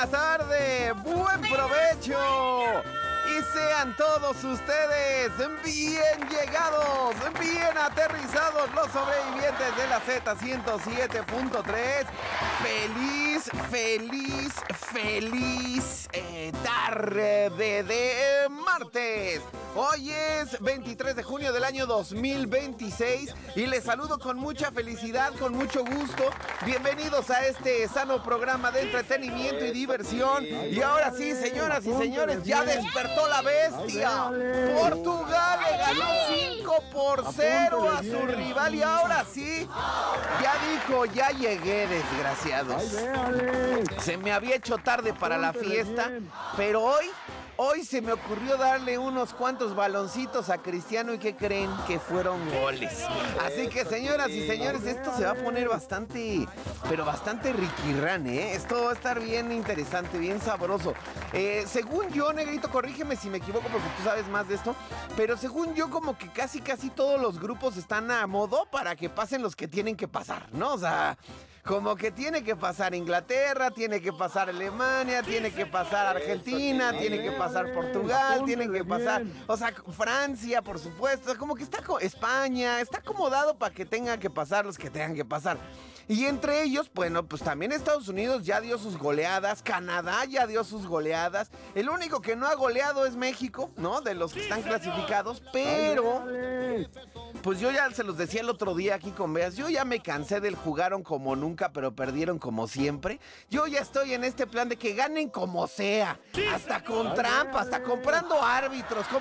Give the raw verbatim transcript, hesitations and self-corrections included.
buena tarde, buen provecho. Y sean todos ustedes bien llegados, bien aterrizados los sobrevivientes de la Z ciento siete punto tres. Feliz, feliz, feliz eh, tarde de martes. Hoy es veintitrés de junio del año dos mil veintiséis y les saludo con mucha felicidad, con mucho gusto. Bienvenidos a este sano programa de entretenimiento y diversión. Y ahora sí, señoras y señores, ya despertó la bestia. Portugal le ganó cinco por cero a su rival y ahora sí, ya dijo, ya llegué, desgraciados. Se me había hecho tarde para la fiesta, pero hoy... Hoy se me ocurrió darle unos cuantos baloncitos a Cristiano y ¿qué creen? Que fueron goles. Así que señoras y señores, esto se va a poner bastante, pero bastante riquirrán, ¿eh? Esto va a estar bien interesante, bien sabroso. Eh, según yo, Negrito, corrígeme si me equivoco porque tú sabes más de esto, pero según yo como que casi casi todos los grupos están a modo para que pasen los que tienen que pasar, ¿no? O sea... Como que tiene que pasar Inglaterra, tiene que pasar Alemania, tiene que pasar Argentina, tiene que pasar Portugal, tiene que pasar, o sea, Francia, por supuesto, como que está España, está acomodado para que tengan que pasar los que tengan que pasar. Y entre ellos, bueno, pues también Estados Unidos ya dio sus goleadas, Canadá ya dio sus goleadas, el único que no ha goleado es México, ¿no? De los que están clasificados, pero... Pues yo ya se los decía el otro día aquí con Beas, yo ya me cansé del jugaron como nunca, pero perdieron como siempre. Yo ya estoy en este plan de que ganen como sea, hasta con trampa, hasta comprando árbitros,